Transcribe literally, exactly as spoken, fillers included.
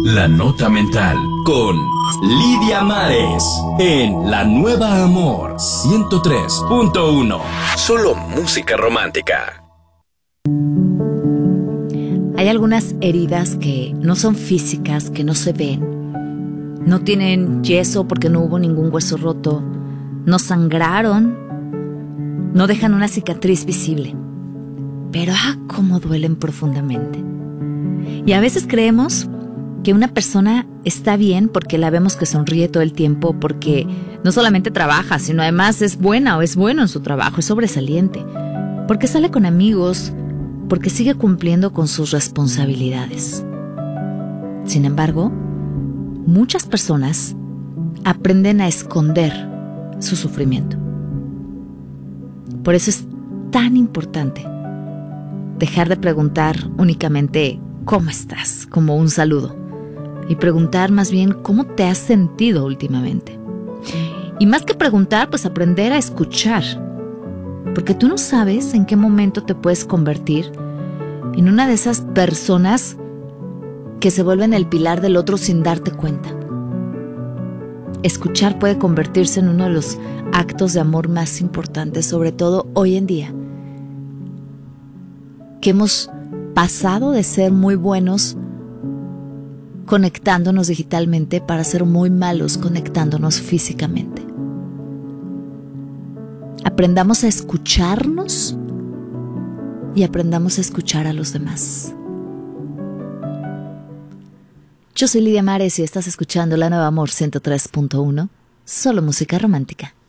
La Nota Mental con Lidia Mares en La Nueva Amor ciento tres punto uno. Solo música romántica. Hay algunas heridas que no son físicas, que no se ven. No tienen yeso porque no hubo ningún hueso roto. No sangraron. No dejan una cicatriz visible. Pero ¡ah, cómo duelen profundamente! Y a veces creemos que una persona está bien porque la vemos que sonríe todo el tiempo, porque no solamente trabaja, sino además es buena o es bueno en su trabajo, es sobresaliente, porque sale con amigos, porque sigue cumpliendo con sus responsabilidades. Sin embargo, muchas personas aprenden a esconder su sufrimiento. Por eso es tan importante dejar de preguntar únicamente ¿cómo estás?, como un saludo, y preguntar más bien ¿cómo te has sentido últimamente? Y más que preguntar, pues aprender a escuchar, porque tú no sabes en qué momento te puedes convertir en una de esas personas que se vuelven el pilar del otro sin darte cuenta. Escuchar puede convertirse en uno de los actos de amor más importantes, sobre todo hoy en día, que hemos pasado de ser muy buenos conectándonos digitalmente para ser muy malos conectándonos físicamente. Aprendamos a escucharnos y aprendamos a escuchar a los demás. Yo soy Lidia Mares y estás escuchando La Nueva Amor ciento tres punto uno, solo música romántica.